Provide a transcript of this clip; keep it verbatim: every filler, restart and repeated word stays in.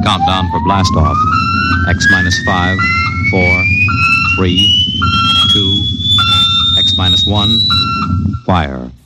Countdown for blast off. X minus five, four, three, two, X minus one, fire.